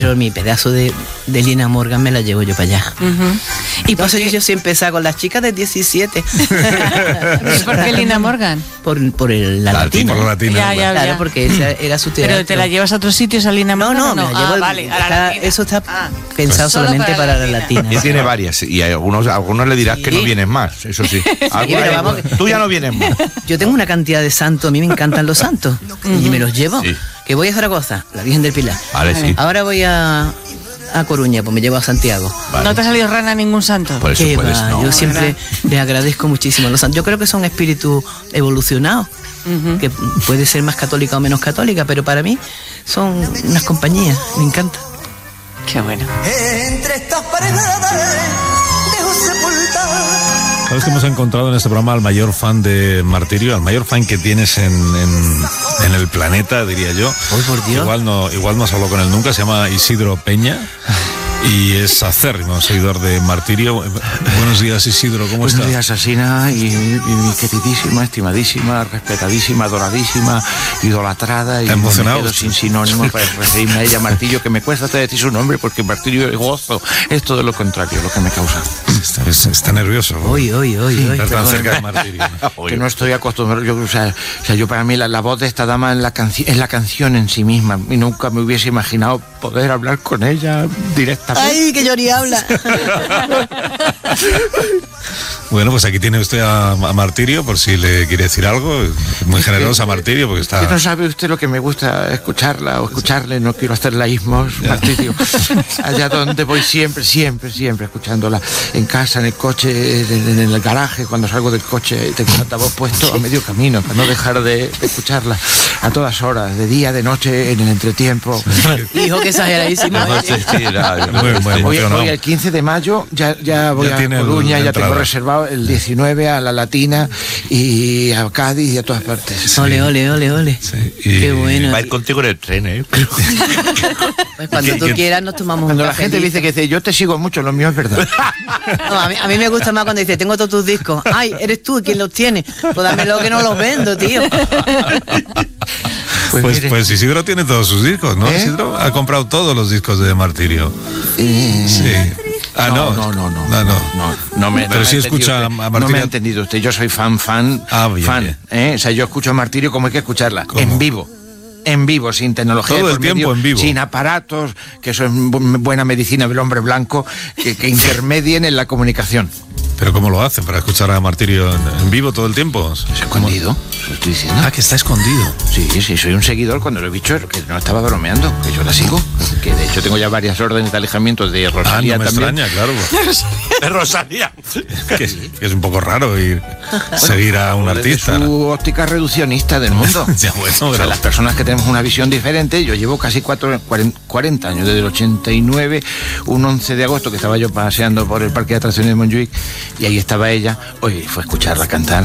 Pero mi pedazo de Lina Morgan me la llevo yo para allá. Uh-huh. ¿Y por qué yo siempre salgo con las chicas de 17? ¿Por qué Lina Morgan? Por la latina. Por la latina. Ya. Claro, porque esa era su teatro. ¿Pero te la llevas a otros sitios a Lina Morgan? No, me la llevo. Vale, a la latina. Eso está pensado Solo solamente para la latina. Y tiene varias, y a algunos le dirás que no vienes más, eso sí. pero vamos, Tú ya no vienes más. Yo tengo una cantidad de santos, a mí me encantan los santos, y me los llevo. Sí. Que voy a Zaragoza, la Virgen del Pilar. Vale, sí. Ahora voy a Coruña, pues me llevo a Santiago. Vale. ¿No te ha salido rana ningún santo? Por eso ¿Qué puedes, va? no. Yo siempre les agradezco muchísimo a los santos. Yo creo que son espíritus evolucionados, que puede ser más católica o menos católica, pero para mí son unas compañías, me encanta. Qué bueno. Entre estas paredes dejo sepultar. Sabes que hemos encontrado en este programa al mayor fan de Martirio, al mayor fan que tienes en el planeta, diría yo. ¡Ay, por Dios! Igual no has hablado con él nunca, se llama Isidro Peña. Y es acérrimo seguidor de Martirio. Buenos días, Isidro, ¿cómo estás? Buenos días, Asina, y mi queridísima, estimadísima, respetadísima, adoradísima, idolatrada. ¿Está emocionado? Me quedo sin sinónimos para referirme a ella, Martirio, que me cuesta hasta decir su nombre, porque Martirio es gozo. Es todo lo contrario, lo que me causa. Está nervioso. Hoy. Estar tan cerca de Martirio. Que no estoy acostumbrado. Yo para mí la voz de esta dama es la canción en sí misma, y nunca me hubiese imaginado poder hablar con ella directamente. ¡Ay, que Yori habla! Bueno, pues aquí tiene usted a Martirio, por si le quiere decir algo. Muy generosa Martirio, porque está... Que no sabe usted lo que me gusta escucharla o escucharle, no quiero hacerla ismos, Martirio. Allá donde voy siempre escuchándola. En casa, en el coche, en el garaje, cuando salgo del coche, tengo el altavoz puesto a medio camino, para no dejar de escucharla a todas horas, de día, de noche, en el entretiempo. Hijo, que exageradísimo. Voy el 15 de mayo, ya voy a Coruña, ya tengo reservado el 19 a la Latina y a Cádiz y a todas partes. Ole. Sí, Qué bueno. Va a ir contigo en el tren, ¿eh? Pues cuando tú quieras nos tomamos Cuando un la gente cafelito. dice yo te sigo mucho, lo mío es verdad. No, a mí me gusta más cuando dice, tengo todos tus discos. Ay, eres tú quien los tiene. Pues dámelo que no los vendo, tío. Pues Isidro tiene todos sus discos, ¿no? Isidro ha comprado todos los discos de Martirio. Sí. Pero sí escucha a Martirio. No me ha entendido usted, yo soy fan. Bien. O sea, yo escucho a Martirio como hay que escucharla, en vivo, sin tecnología todo el por tiempo medio, en vivo, sin aparatos, que eso es buena medicina del hombre blanco, que intermedien en la comunicación. ¿Pero cómo lo hacen para escuchar a Martirio en vivo todo el tiempo? ¿Es escondido? ¿Lo estoy diciendo? Que está escondido. Sí, soy un seguidor, cuando lo he dicho, que no estaba bromeando, que yo la sigo, que de hecho tengo ya varias órdenes de alejamiento de Rosalía no me también. extraña, claro. De Rosalía. que es un poco raro seguir a un artista. Es su óptica reduccionista del mundo. Ya, bueno, O sea, las personas que tenemos una visión diferente, yo llevo casi 40 años, desde el 89, un 11 de agosto que estaba yo paseando por el parque de atracciones de Montjuic, y ahí estaba ella. Oye, fue a escucharla cantar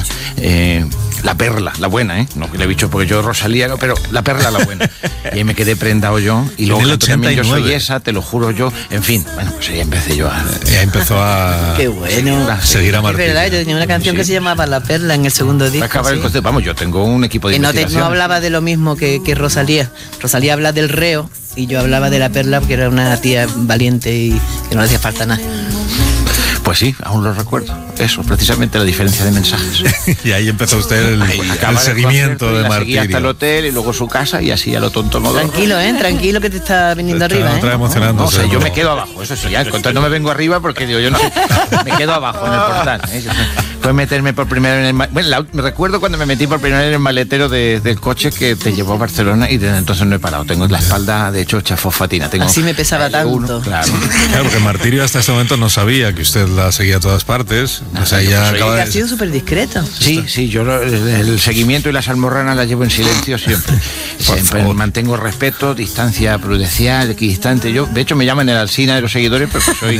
La Perla, la buena, no que le he dicho porque yo Rosalía, no, pero La Perla, la buena. Y ahí me quedé prendado yo, y luego canto también Yo Soy Esa, Te lo juro yo, en fin, bueno, pues ahí empecé yo a... Ya empezó a... Qué bueno. Seguir a Martirio. Es verdad, yo tenía una canción que se llamaba La Perla en el segundo disco. Acabar el concepto. Vamos, yo tengo un equipo de Y no investigación. hablaba de lo mismo que Rosalía. Rosalía habla del reo y yo hablaba de La Perla porque era una tía valiente y que no le hacía falta nada. Pues sí, aún lo recuerdo. Eso, precisamente la diferencia de mensajes. Y ahí empezó usted el seguimiento de Martirio. Hasta el hotel y luego su casa y así a lo tonto modo. Tranquilo que te está viniendo arriba. Emocionando. No, o sea, yo me quedo abajo, eso sí, ya. Al contrario, no me vengo arriba porque digo, yo no sé, me quedo abajo en el portal. Fue meterme por primera vez en el... Bueno, me recuerdo cuando me metí por primera vez en el maletero del coche que te llevó a Barcelona, y desde entonces no he parado. Tengo la espalda, de hecho, hecha fosfatina. Así me pesaba tanto. Claro, porque Martirio hasta este momento no sabía que usted la seguía a todas partes. O sea, ya acaba Ha sido súper discreto. Sí, yo el seguimiento y las almorranas las llevo en silencio siempre. Siempre mantengo respeto, distancia prudencial, equidistante. Yo, de hecho, me llaman el Alsina de los seguidores porque soy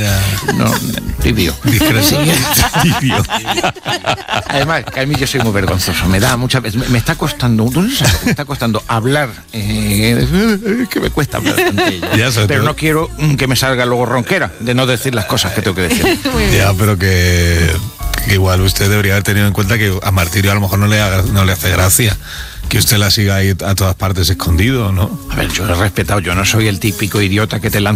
tibio. Tibio. Además, que a mí yo soy muy vergonzoso. Me da mucha... Me está costando... Me está costando hablar. Que me cuesta hablar ante ella. Pero no quiero que me salga luego ronquera de no decir las cosas que tengo que decir. Ya, pero que igual usted debería haber tenido en cuenta que a Martirio a lo mejor no le hace gracia Que usted la siga ahí a todas partes escondido, ¿no? A ver, yo he respetado, yo no soy el típico idiota que te lanza